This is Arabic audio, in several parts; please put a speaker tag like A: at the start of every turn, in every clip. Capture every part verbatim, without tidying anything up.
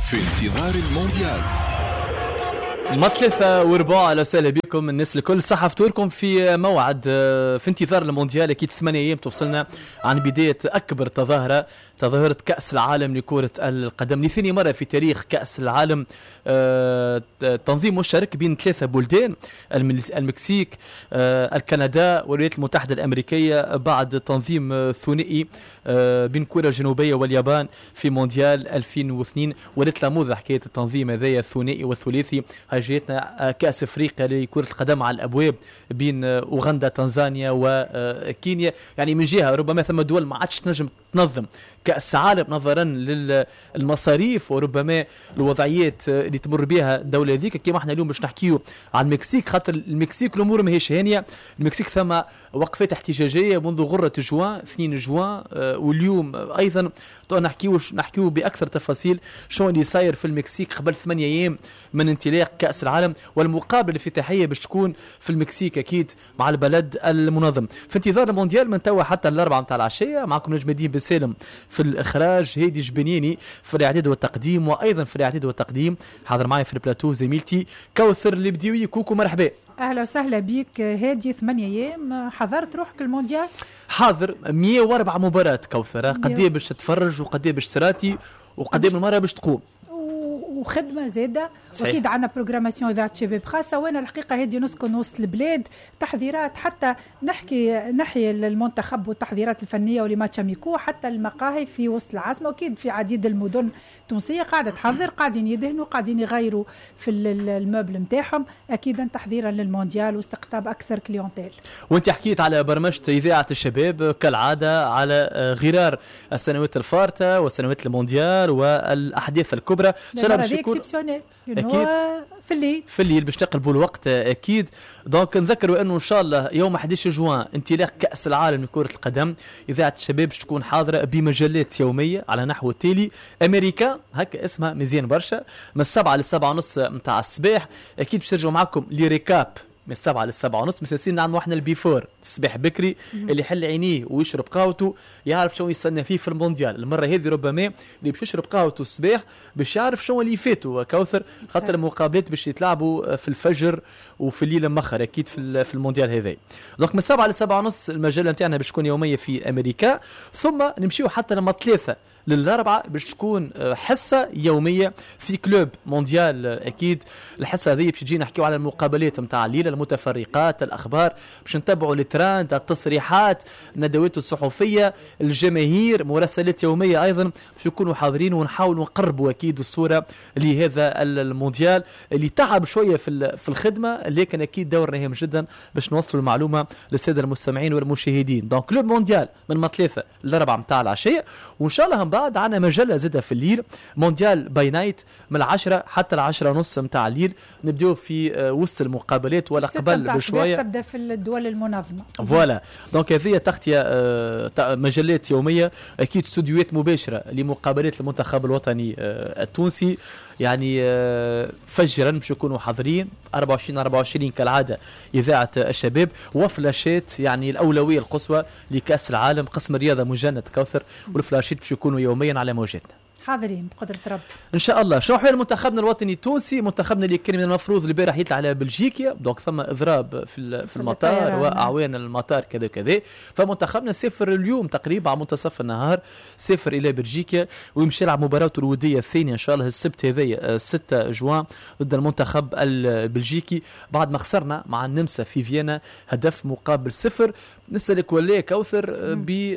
A: في انتظار المونديال.
B: مطلثة ورباع، على وسهلا بكم الناس الكل. صحة فطوركم في موعد في انتظار المونديال. أكيد ثمانية أيام تفصلنا عن بداية أكبر تظاهرة، تظاهرة كأس العالم لكرة القدم لثاني مرة في تاريخ كأس العالم. تنظيم مشترك بين ثلاثة بلدان، المكسيك، الكندا والولايات المتحدة الأمريكية، بعد تنظيم ثنائي بين كوريا الجنوبية واليابان في مونديال ألفين واثنين. ولت لموضة حكاية التنظيم هذايا الثنائي والثلاثي. جيتنا كأس أفريقيا لكرة القدم على الأبواب بين أوغندا، تنزانيا وكينيا. يعني من جهة ربما ثم دول ما عادش تنجم تنظم كأس عالم نظرا للمصاريف وربما الوضعيات اللي تمر بها الدولة ذيك. كما احنا اليوم باش نحكيو عن المكسيك، خاطر المكسيك الأمور ماهيش هانية. المكسيك ثم وقفات احتجاجية منذ غرة جوان اثنين جوان، واليوم أيضا نحكيو نحكيو بأكثر تفاصيل شو اللي صاير في المكسيك قبل ثمانية أيام من انطلاق كأس العالم، والمقابلة الافتتاحية باش تكون في المكسيك أكيد مع البلد المنظم. في انتظار المونديال من توا حتى الأربعة متاع العشية. معكم نجم الدين بسالم في الإخراج، هيدي جبنيني في الإعداد والتقديم، وأيضا في الإعداد والتقديم حاضر معي في البلاتو زميلتي كوثر البديوي. كوكو مرحبا.
C: أهلا وسهلا بيك. هادي ثمانية أيام حضرت روحك المونديال؟
B: حاضر مية وأربعة مباراة كوثرة. قديه باش تتفرج وقديه باش تراتي وقديه من مرة باش تقوم
C: وخدمه زاده. واكيد عندنا بروغراماسيون اذاعه شباب خاصه. وانا الحقيقه هذه نسكن وسط البلاد، تحضيرات حتى نحكي نحيي المنتخب والتحضيرات الفنيه ولماتش ميكو، حتى المقاهي في وسط العاصمه واكيد في عديد المدن التونسيه قاعده تحضر، قاعدين يدهنوا، قاعدين يغيروا في الموبل نتاعهم، اكيدا تحضيرا للمونديال واستقطاب اكثر كليونتيل.
B: وانت حكيت على برمجه اذاعه الشباب كالعاده على غرار السنوات الفارطه وسنوات المونديال والاحداث الكبرى.
C: ان شاء الله اكسبسيونيل
B: اكيد
C: في الليل
B: في الليل باش تقلبوا الوقت اكيد. دونك نذكروا انه ان شاء الله يوم أحد عشر جوان انطلاق كاس العالم لكره القدم. اذاعه الشباب باش تكون حاضره بمجلات يوميه على نحو التالي: امريكا، هكا اسمها مزيان برشا، من السبعة للسبعة ونص متاع الصباح. اكيد باش ترجعوا معكم لي ريكاب من السبعة للسبعة ونص. مساسين نعملوا احنا البيفور الصباح بكري، اللي يحل عينيه ويشرب قهوته يعرف شو يستنى فيه في المونديال. المره هذه ربما اللي باش يشرب قهوته الصباح باش يعرف شو اللي فاتوا كوثر، خاطر المقابلات باش يتلعبوا في الفجر وفي الليل مخر اكيد في في المونديال هذا. دونك من السبعة للسبعة ونص المجله نتاعنا باش تكون يوميه في امريكا، ثم نمشيو حتى لما ثلاثه للأربعة باش تكون حصة يومية في كلوب مونديال. أكيد الحصة هذه باش تجي نحكيو على المقابلات متاع الليلة، المتفرقات، الأخبار، باش نتبعوا التراند، التصريحات، الندوات الصحفية، الجماهير، مراسلات يومية أيضا باش يكونوا حاضرين، ونحاولوا نقربوا أكيد الصورة لهذا المونديال اللي تعب شوية في في الخدمة، لكن أكيد دورنا هام جدا باش نوصلوا المعلومة للسادة المستمعين والمشاهدين. دونك كلوب مونديال من ثلاثة للأربعة متاع العشية، وإن شاء الله بعد عنا مجلة زادة في الليل، مونديال باي نايت من العشرة حتى العشرة ونص متاع الليل. نبدأ في وسط المقابلات ولا قبل بشوية
C: تبدأ في الدول المنظمة.
B: فوالا دونك هذه تغطية مجلات يومية، أكيد استوديوهات مباشرة لمقابلات المنتخب الوطني التونسي. يعني فجرا باش يكونوا حاضرين أربعة وعشرين أربعة وعشرين كالعادة إذاعة الشباب، وفلاشات يعني الأولوية القصوى لكأس العالم، قسم الرياضة مجند كوثر، والفلاشات باش يكونوا يوميا على موجاتنا.
C: حاضرين بقدرة رب
B: ان شاء الله. شو حال منتخبنا الوطني التونسي؟ منتخبنا اللي كان من المفروض البارح يطلع على بلجيكا، دونك ثم اضراب في في المطار واعوان المطار كذا كذا، فمنتخبنا سافر اليوم تقريبا على منتصف النهار، سافر الى بلجيكا ويمشي يلعب مباراته الوديه الثانيه ان شاء الله السبت هذايا ستة جوان ضد المنتخب البلجيكي، بعد ما خسرنا مع النمسا في فيينا هدف مقابل صفر. نسألك ولا كوثر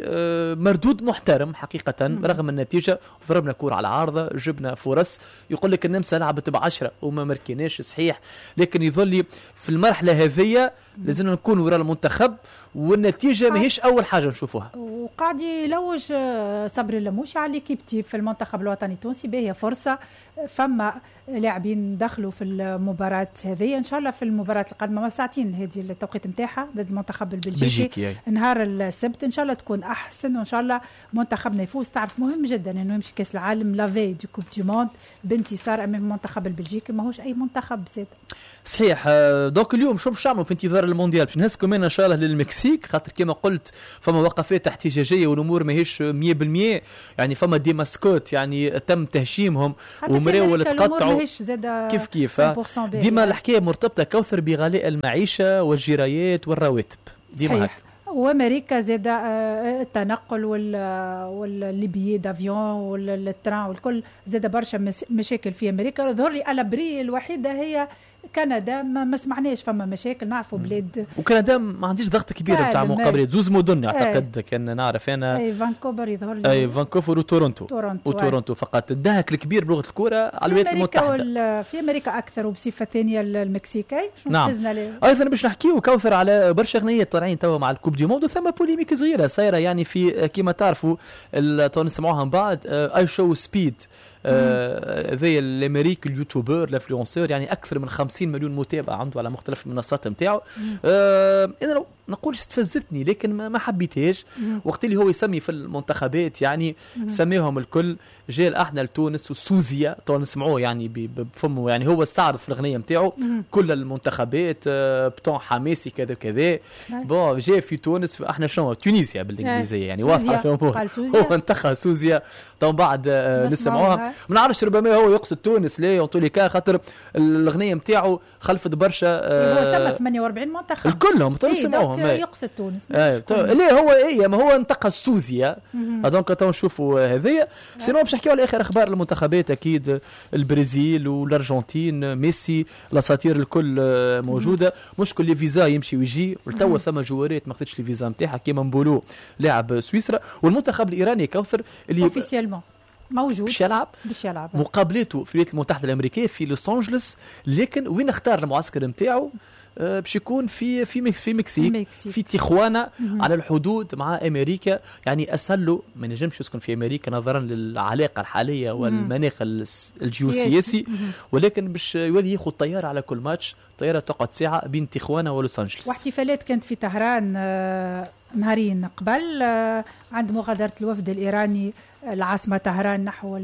B: بمردود محترم حقيقه رغم النتيجه، ضربنا كورة على عارضة، جبنا فرص. يقول لك النمسا لعبت بعشرة وما مركناش صحيح، لكن يظل في المرحلة هذه لازم نكون وراء المنتخب، والنتيجة ما هيش أول حاجة نشوفوها.
C: وقاعد يلوج صبري اللموشي على ليكيبتي في المنتخب الوطني التونسي، باهي فرصة فما لاعبين دخلوا في المباراة هذه. إن شاء الله في المباراة القادمة ساعتين هذه التوقيت نتاعها ضد المنتخب البلجيكي نهار السبت إن شاء الله تكون أحسن، وإن شاء الله منتخبنا يفوز. تعرف مهم جدا إنه يمشي كأس العالم لافي دي كوب دي موند بانتصار امام المنتخب البلجيكي، ماهوش اي منتخب زاد.
B: صحيح. دونك اليوم شو باش نعملوا في انتظار المونديال؟ باش نهزكم ان شاء الله للمكسيك، خاطر كما قلت فما وقفات احتجاجيه والامور ماهيش مية بالمية، يعني فما دي ماسكوت يعني تم تهشيمهم ومراول تقطعوا كيف كيف. ديما الحكايه مرتبطه كوثر بغلاء المعيشه والجرايات والرواتب ديما هكا.
C: وامريكا زاد التنقل واللي بيي دافيون والتران والكل زاد برشا مشاكل في امريكا. ظهر لي الابري الوحيده هي كندا، ما, ما سمعناش فما مشاكل، نعرفوا بلاد.
B: وكندا ما عنديش ضغط كبير نتاع مقابلات، زوز مدن اعتقد ايه. كان نعرف انا
C: اي فانكوفر يظهر لي،
B: اي فانكوفر وتورونتو
C: تورونتو
B: وتورونتو فقط. الدهك الكبير بلغه الكره على الولايات المتحده،
C: في امريكا اكثر، وبصفه ثانيه المكسيك. اي شنو
B: نعم.
C: فزنا ليه
B: ايضا باش نحكيو كوثر على برشا اغنيات طالعين توا مع الكوب دي موند، وثم بوليميك صغيره صايره يعني في كيما تعرفوا تو نسمعوها من بعد اي شو سبيد ذي الامريكي اليوتيوبر الانفلونسور، يعني اكثر من خمسين مليون متابع عنده على مختلف المنصات نتاعو. آه انا لو نقول استفزتني لكن ما, ما حبيتهاش. وقت اللي هو يسمي في المنتخبات يعني سميهم الكل جاء احنا لتونس وسوزيا تو نسمعوه يعني بفمه، يعني هو استعرض في الاغنيه نتاعو كل المنتخبات بتوع حماسي كذا كذا. بون جاء في تونس احنا شنو تونسيا بالانجليزيه يعني واضحه هو, هو انتخى سوزيا. تو بعد نسمعوها ما نعرفش ربما هو يقصد تونس ليه يعطوا كا خاطر الاغنيه نتاعو خلفت برشا.
C: آه هو سمى ثمانية وأربعين منتخب
B: الكلهم تنسمعوهم
C: ايه يقصد تونس.
B: ايه ليه هو ايه ما هو انتقى سوزيا. دونك تو نشوفوا هذيا. سينو باش نحكيو على اخر اخبار المنتخبات اكيد البرازيل والارجنتين ميسي الاساطير الكل موجوده. مشكل لي فيزا يمشي ويجي، وتوا ثم جوارات ما خدتش لي فيزا نتاعها كيما مبولو لاعب سويسرا. والمنتخب الايراني كوثر اللي
C: اوفيسيالمون موجود
B: باش يلعب
C: باش يلعب
B: مقابلته في الولايات المتحده الامريكيه في لوس انجلوس، لكن وين اختار المعسكر نتاعو أه باش يكون في في في مكسيك, مكسيك. في تيخوانا على الحدود مع امريكا. يعني اسهل له ما نجمش يسكن في امريكا نظرا للعلاقه الحاليه والمناخ الجيوسياسي، ولكن باش يولي ياخذ طياره على كل ماتش، طياره تقعد ساعه بين تيخوانا ولوس انجلوس.
C: واحتفالات كانت في طهران آه نهارين قبل آه عند مغادره الوفد الايراني العاصمه طهران نحو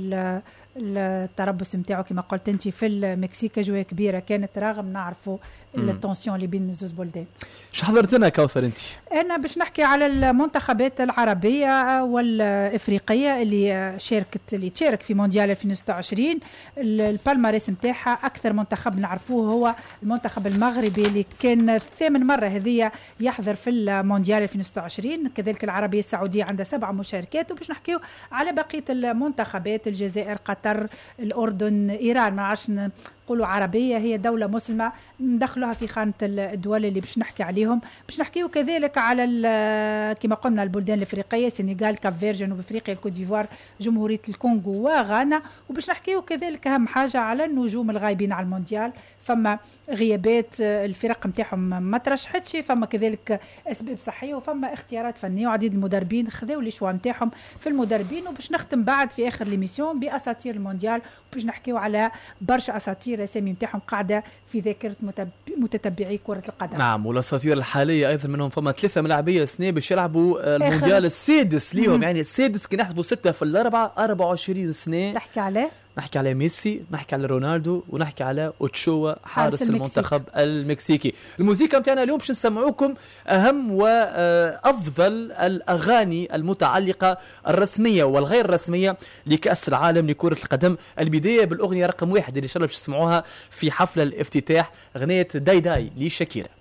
C: التربص نتاعو كما قلت انت في المكسيك. اجواء كبيره كانت رغم نعرفوا التنسيون اللي بين الزوز بلدان.
B: شو حضرت لنا كوثر انت؟
C: انا باش نحكي على المنتخبات العربيه والافريقيه اللي شاركت اللي تشارك في مونديال ألفين وستة وعشرين. البالماريس نتاعها اكثر منتخب نعرفوه هو المنتخب المغربي اللي كان ثامن مره هذه يحضر في المونديال ألفين وستة وعشرين. كذلك العربيه السعوديه عندها سبع مشاركات. وباش نحكيو على بقيه المنتخبات الجزائر قطر الاردن ايران. ما عادش نقولوا عربيه، هي دوله مسلمه ندخلوها في خانه الدول اللي باش نحكي عليهم. باش نحكيو كذلك على كما قلنا البلدان الافريقيه سنغال كاب فير جنوب افريقيا الكوت ديفوار جمهوريه الكونغو وغانا. وباش نحكيو كذلك اهم حاجه على النجوم الغايبين على المونديال. فما غيابات الفرق نتاعهم ما ترشحتش، فما كذلك اسباب صحيه، وفما اختيارات فنيه وعديد المدربين خذوا لي شوا نتاعهم في المدربين. وباش نختم بعد في اخر ليميسيون باساطير المونديال، وباش نحكيو على برشا اساطير اسامي نتاعهم قاعده في ذاكره متتبعي كره القدم.
B: نعم، والاساطير الحاليه ايضا منهم فما ثلاثه ملاعبيه سنه باش يلعبوا المونديال السادس ليهم. يعني السادس كي نحسبوا سته في الاربعه أربعة وعشرين سنه.
C: تحكي عليه
B: نحكي على ميسي، نحكي على رونالدو، ونحكي على اوتشوا حارس المنتخب المكسيكي. الموسيقى متاعنا اليوم باش نسمعوكم اهم وافضل الاغاني المتعلقه الرسميه والغير رسميه لكاس العالم لكره القدم. البدايه بالاغنيه رقم واحد اللي ان شاء الله باش تسمعوها في حفل الافتتاح، اغنيه داي داي لشاكيرا.